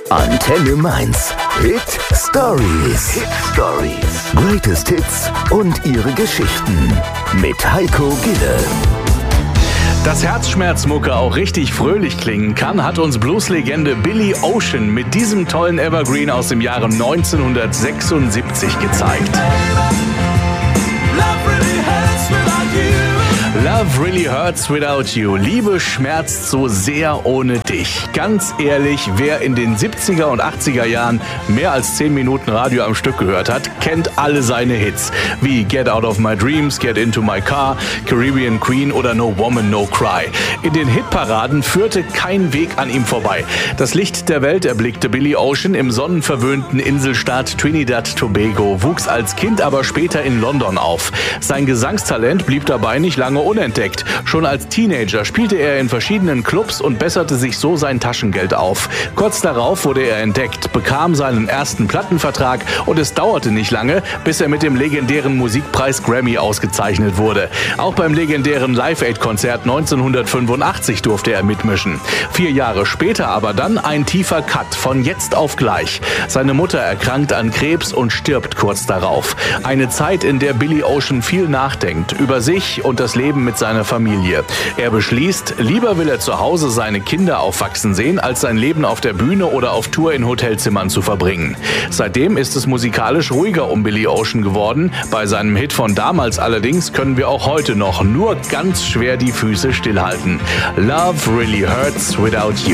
Antenne Mainz. Hit Stories. Greatest Hits und ihre Geschichten. Mit Heiko Gille. Dass Herzschmerzmucke auch richtig fröhlich klingen kann, hat uns Blueslegende Billy Ocean mit diesem tollen Evergreen aus dem Jahre 1976 gezeigt. Love really hurts without you. Liebe schmerzt so sehr ohne dich. Ganz ehrlich, wer in den 70er und 80er Jahren mehr als 10 Minuten Radio am Stück gehört hat, kennt alle seine Hits. Wie Get Out of My Dreams, Get Into My Car, Caribbean Queen oder No Woman, No Cry. In den Hitparaden führte kein Weg an ihm vorbei. Das Licht der Welt erblickte Billy Ocean im sonnenverwöhnten Inselstaat Trinidad Tobago, wuchs als Kind aber später in London auf. Sein Gesangstalent blieb dabei nicht lange unentdeckt. Schon als Teenager spielte er in verschiedenen Clubs und besserte sich so sein Taschengeld auf. Kurz darauf wurde er entdeckt, bekam seinen ersten Plattenvertrag und es dauerte nicht lange, bis er mit dem legendären Musikpreis Grammy ausgezeichnet wurde. Auch beim legendären Live-Aid-Konzert 1985 durfte er mitmischen. 4 Jahre später aber dann ein tiefer Cut von jetzt auf gleich. Seine Mutter erkrankt an Krebs und stirbt kurz darauf. Eine Zeit, in der Billy Ocean viel nachdenkt über sich und das Leben mit seiner Familie. Er beschließt, lieber will er zu Hause seine Kinder aufwachsen sehen, als sein Leben auf der Bühne oder auf Tour in Hotelzimmern zu verbringen. Seitdem ist es musikalisch ruhiger um Billy Ocean geworden. Bei seinem Hit von damals allerdings können wir auch heute noch nur ganz schwer die Füße stillhalten. Love really hurts without you.